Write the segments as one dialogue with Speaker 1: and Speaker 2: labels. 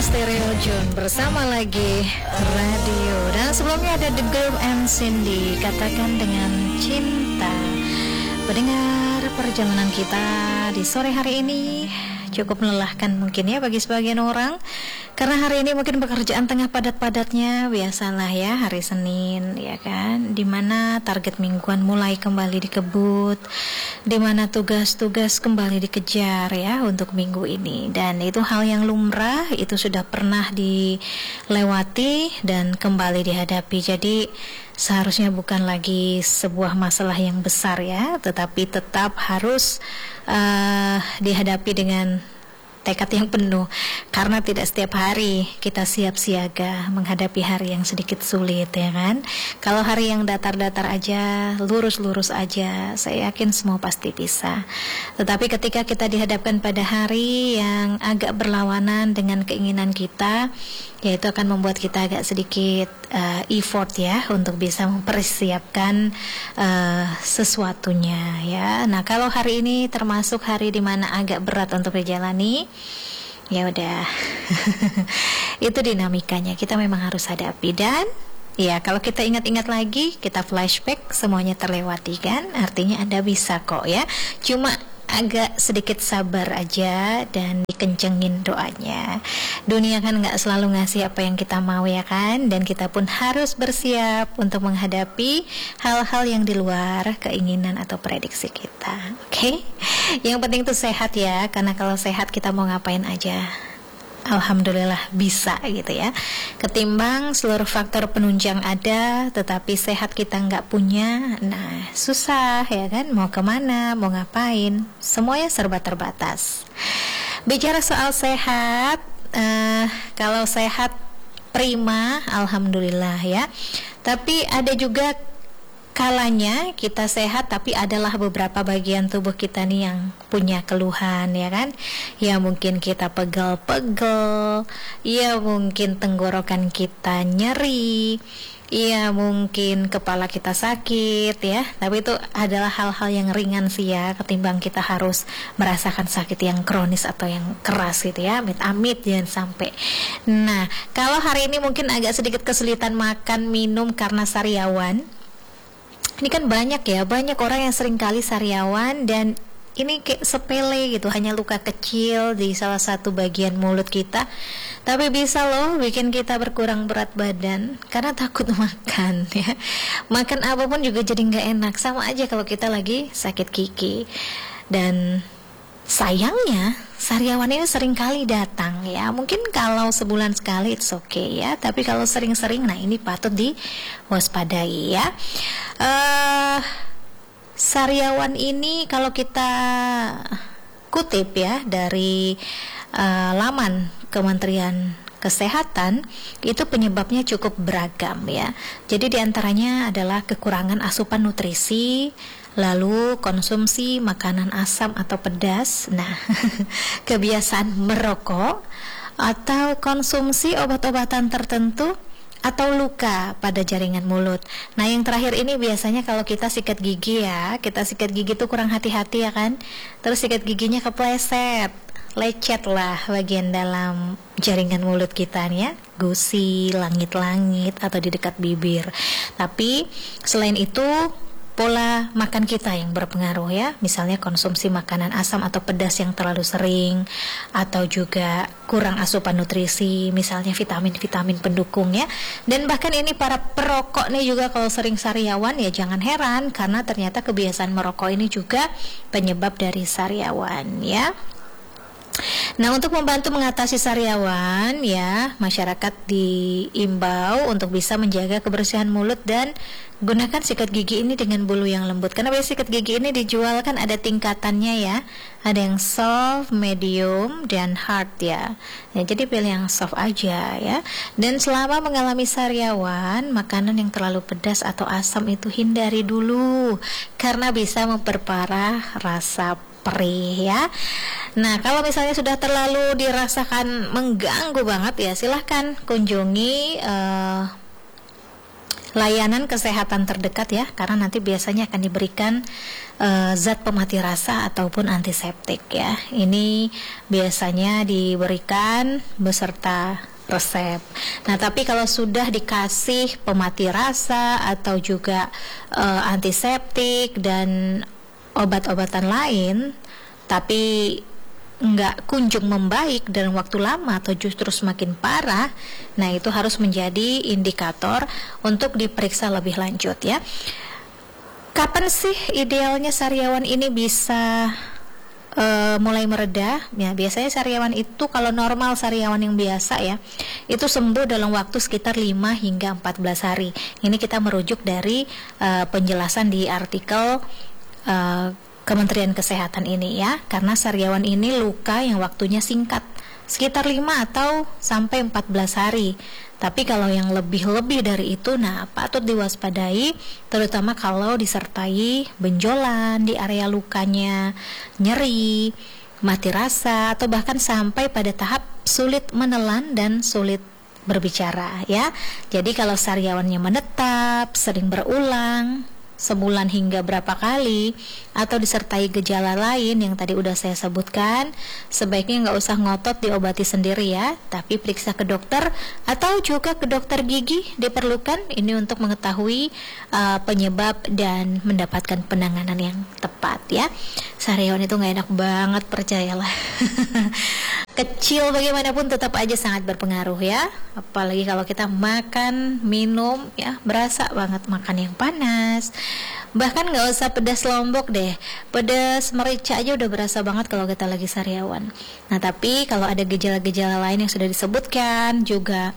Speaker 1: Stereo Jun bersama lagi radio. Dan sebelumnya ada The Girl and Cindy, Katakan Dengan Cinta. Pendengar, perjalanan kita di sore hari ini cukup melelahkan mungkin ya bagi sebagian orang, karena hari ini mungkin pekerjaan tengah padat-padatnya. Biasalah ya, hari Senin ya kan, dimana target mingguan mulai kembali dikebut, dimana tugas-tugas kembali dikejar ya untuk minggu ini. Dan itu hal yang lumrah, itu sudah pernah dilewati dan kembali dihadapi. Jadi seharusnya bukan lagi sebuah masalah yang besar ya, tetapi tetap harus dihadapi dengan tekad yang penuh, karena tidak setiap hari kita siap siaga menghadapi hari yang sedikit sulit ya kan. Kalau hari yang datar-datar aja, lurus-lurus aja, saya yakin semua pasti bisa. Tetapi ketika kita dihadapkan pada hari yang agak berlawanan dengan keinginan kita, ya itu akan membuat kita agak sedikit effort ya untuk bisa mempersiapkan sesuatunya ya. Nah, kalau hari ini termasuk hari dimana agak berat untuk dijalani, ya udah itu dinamikanya, kita memang harus hadapi. Dan ya kalau kita ingat-ingat lagi, kita flashback, semuanya terlewati kan, artinya Anda bisa kok ya. Cuma agak sedikit sabar aja dan dikencengin doanya. Dunia kan gak selalu ngasih apa yang kita mau ya kan, dan kita pun harus bersiap untuk menghadapi hal-hal yang di luar keinginan atau prediksi kita. Oke? Yang penting itu sehat ya, karena kalau sehat kita mau ngapain aja alhamdulillah bisa gitu ya. Ketimbang seluruh faktor penunjang ada tetapi sehat kita nggak punya, nah susah ya kan, mau kemana, mau ngapain, semuanya serba terbatas. Bicara soal sehat, kalau sehat prima alhamdulillah ya. Tapi ada juga kalanya kita sehat tapi adalah beberapa bagian tubuh kita nih yang punya keluhan ya kan. Ya mungkin kita pegel-pegel, ya mungkin tenggorokan kita nyeri, ya mungkin kepala kita sakit ya. Tapi itu adalah hal-hal yang ringan sih ya, ketimbang kita harus merasakan sakit yang kronis atau yang keras gitu ya. Amit-amit jangan sampai. Nah, kalau hari ini mungkin agak sedikit kesulitan makan minum karena sariawan. Ini kan banyak ya, banyak orang yang sering kali sariawan dan ini kayak sepele gitu, hanya luka kecil di salah satu bagian mulut kita, tapi bisa loh bikin kita berkurang berat badan karena takut makan ya. Makan apapun juga jadi nggak enak, sama aja kalau kita lagi sakit gigi. Dan sayangnya sariawan ini sering kali datang ya. Mungkin kalau sebulan sekali it's okay ya, tapi kalau sering-sering, nah ini patut diwaspadai ya. Sariawan ini kalau kita kutip ya dari laman Kementerian Kesehatan, itu penyebabnya cukup beragam ya. Jadi diantaranya adalah kekurangan asupan nutrisi, lalu konsumsi makanan asam atau pedas, nah kebiasaan merokok, atau konsumsi obat-obatan tertentu, atau luka pada jaringan mulut. Nah yang terakhir ini biasanya kalau kita sikat gigi ya, kita sikat gigi tuh kurang hati-hati ya kan, terus sikat giginya kepleset, lecet lah bagian dalam jaringan mulut kita nih ya, gusi, langit-langit, atau di dekat bibir. Tapi selain itu pola makan kita yang berpengaruh ya, misalnya konsumsi makanan asam atau pedas yang terlalu sering, atau juga kurang asupan nutrisi, misalnya vitamin-vitamin pendukung ya. Dan bahkan ini para perokok nih juga kalau sering sariawan ya jangan heran, karena ternyata kebiasaan merokok ini juga penyebab dari sariawan ya. Nah, untuk membantu mengatasi sariawan ya, masyarakat diimbau untuk bisa menjaga kebersihan mulut dan gunakan sikat gigi ini dengan bulu yang lembut. Karena biasanya sikat gigi ini dijual kan ada tingkatannya ya. Ada yang soft, medium, dan hard ya. Ya, jadi pilih yang soft aja ya. Dan selama mengalami sariawan, makanan yang terlalu pedas atau asam itu hindari dulu, karena bisa memperparah rasa perih ya. Nah, kalau misalnya sudah terlalu dirasakan mengganggu banget ya, silahkan kunjungi layanan kesehatan terdekat ya, karena nanti biasanya akan diberikan zat pemati rasa ataupun antiseptik ya. Ini biasanya diberikan beserta resep. Nah, tapi kalau sudah dikasih pemati rasa atau juga antiseptik dan obat-obatan lain, tapi nggak kunjung membaik dalam waktu lama atau justru semakin parah, nah itu harus menjadi indikator untuk diperiksa lebih lanjut ya. Kapan sih idealnya sariawan ini bisa mulai mereda? Ya, biasanya sariawan itu kalau normal sariawan yang biasa ya, itu sembuh dalam waktu sekitar 5 hingga 14 hari. Ini kita merujuk dari penjelasan di artikel Kementerian Kesehatan ini ya, karena sariawan ini luka yang waktunya singkat, sekitar 5 atau sampai 14 hari. Tapi kalau yang lebih dari itu, nah patut diwaspadai, terutama kalau disertai benjolan di area lukanya, nyeri, mati rasa, atau bahkan sampai pada tahap sulit menelan dan sulit berbicara ya. Jadi kalau sariawannya menetap, sering berulang, sebulan hingga berapa kali, atau disertai gejala lain yang tadi udah saya sebutkan, sebaiknya nggak usah ngotot diobati sendiri ya, tapi periksa ke dokter atau juga ke dokter gigi diperlukan ini untuk mengetahui penyebab dan mendapatkan penanganan yang tepat ya. Sariawan itu nggak enak banget, percayalah. Kecil bagaimanapun tetap aja sangat berpengaruh ya, apalagi kalau kita makan, minum ya, berasa banget makan yang panas. Bahkan nggak usah pedas lombok deh, pedas merica aja udah berasa banget kalau kita lagi sariawan. Nah tapi kalau ada gejala-gejala lain yang sudah disebutkan, juga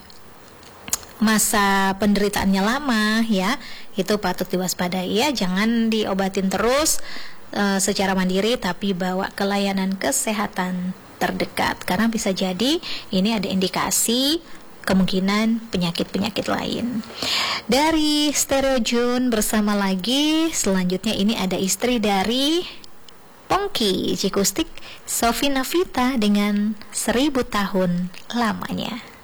Speaker 1: masa penderitaannya lama ya, itu patut diwaspadai ya. Jangan diobatin terus secara mandiri, tapi bawa ke layanan kesehatan terdekat, karena bisa jadi ini ada indikasi kemungkinan penyakit-penyakit lain. Dari Stereo Jun bersama lagi, selanjutnya ini ada istri dari Pongki Cikustik, Sofi Navita dengan 1000 tahun lamanya.